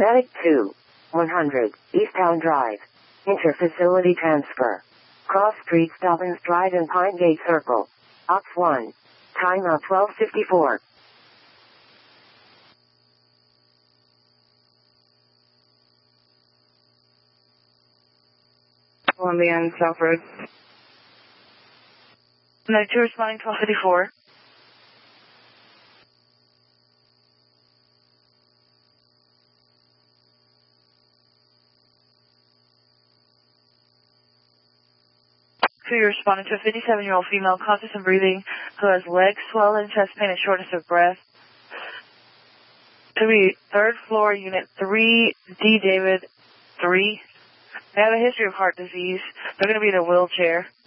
Paramedic 2, 100, Eastbound Drive. Inter-facility transfer. Cross Street Stop and Stride and Pine Gate Circle. Ops 1. Timeout 12:54. Columbia and South Road. Medic 2 responding 12:54. You're responding to a 57-year-old female conscious and breathing who has leg swelling, chest pain, and shortness of breath. To be 3rd floor, Unit 3, D. David 3. They have a history of heart disease. They're going to be in a wheelchair.